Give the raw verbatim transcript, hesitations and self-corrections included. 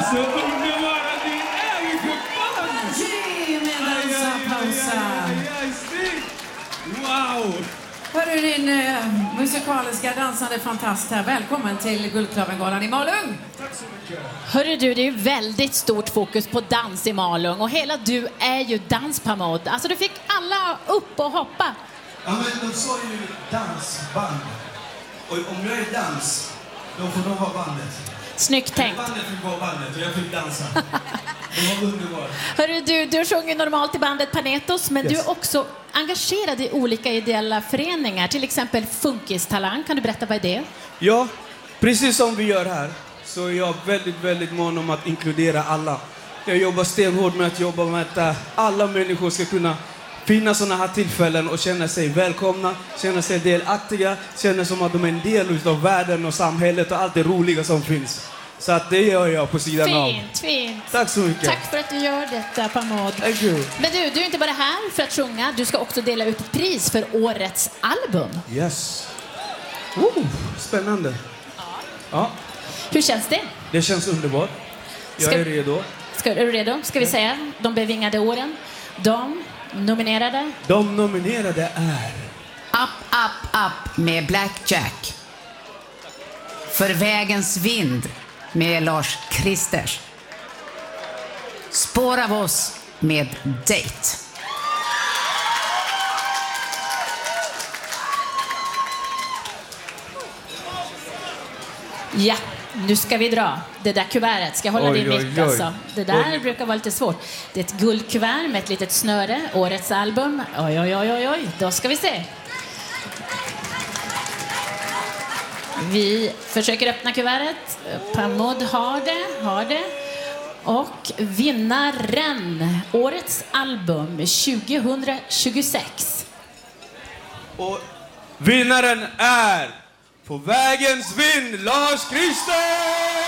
Så underbara ni är ju för fan! Ge med dansa pausa. Wow! Hörru din eh, musikaliska dansande fantast här. Välkommen till Guldklövengalan i Malung. Tack så mycket. Hörru du, det är ju väldigt stort fokus på dans i Malung och hela du är ju danspamod. Alltså du fick alla upp och hoppa. Ja, men de sa ju dansband. Och om jag är dans, då får de vara bandet. Snyggt tänkt. Bandet fick vara bandet och jag fick dansa. Det var underbart. Hörru du, du sjunger normalt i bandet Panetos, men Yes. du är också engagerad i olika ideella föreningar, till exempel Funkistalang. Kan du berätta vad är det? Ja, precis som vi gör här så är jag väldigt, väldigt mån om att inkludera alla. Jag jobbar stenhårt med att jobba med att alla människor ska kunna finna sådana här tillfällen och känna sig välkomna, känna sig delaktiga, känna som att de är en del av världen och samhället och allt det roliga som finns. Så att det gör jag på sidan av. Fint, fint. Tack så mycket. Tack för att du gör detta, Pamod. Thank you. Men du, du är inte bara här för att sjunga. Du ska också dela ut ett pris för årets album. Yes. Oh, spännande. Ja, Hur känns det? det känns underbart. Jag Ska- är redo. Ska, är du redo? Ska vi säga de bevingade åren? De nominerade. De nominerade är... Up, up, up med Blackjack. För vägens vind med Lars Kristers. Spår av oss med Date. Ja, nu ska vi dra. Det där kuvertet, ska jag hålla Oj, det i oj, mitt oj. alltså. Det där Oj. brukar vara lite svårt. Det är ett guldkuvert med ett litet snöre. Årets album. Oj, oj, oj, oj, oj. Då ska vi se. Vi försöker öppna kuvertet. Pamod har det, har det. Och vinnaren, årets album tjugohundratjugosex. Och vinnaren är På vägens vind, Lars Krister!